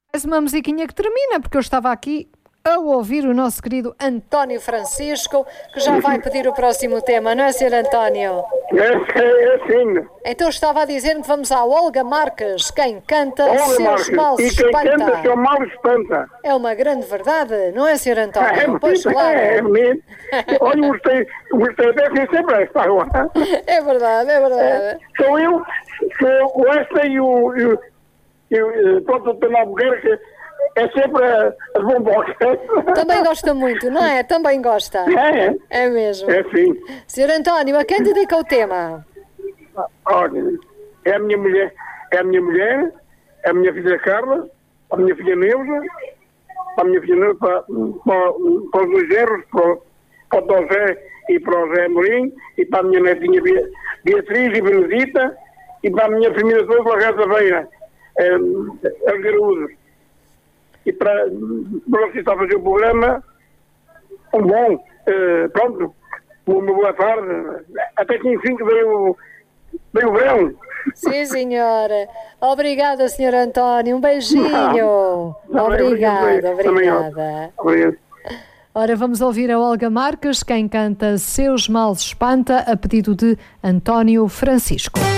Mais uma musiquinha que termina, porque eu estava aqui a ouvir o nosso querido António Francisco, que já vai pedir o próximo tema, não é, Sr. António? É sim. Então estava a dizer que vamos à Olga Marques, quem canta Olga seus Marques. males E quem espanta. canta seu mal espanta. É uma grande verdade, não é, Sr. António? Pois bonito, claro. é bonito. Olha, gostei até sem ser esta agora. É verdade, é verdade. Sou eu, sou esta e pronto, o Penal Bugueira, é sempre as bombocas. Também gosta muito, não é? Também gosta. É, É mesmo. é sim. Sr. António, a quem dedica o tema? Olha, é a minha mulher, é a minha filha Carla, a minha filha Neuza, a minha filha Neuza, para os dois erros, para o José e para o José Amorim, e para a minha netinha Beatriz e Benedita, e para a minha família toda, para a Casa Beira, as Garudas. E para você estar a fazer o programa, um bom, pronto, uma boa tarde, até que enfim que veio o verão. Sim, senhora. Obrigada, Sr. António. Um beijinho. Obrigada. Obrigado. Ora, vamos ouvir a Olga Marques, quem canta Seus Males Espanta, a pedido de António Francisco.